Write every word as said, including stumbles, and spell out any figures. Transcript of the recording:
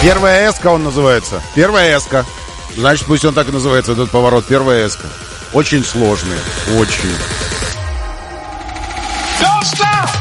Первая эска он называется. Первая эска. Значит, пусть он так и называется, этот поворот. Первая эска. Очень сложный. Очень.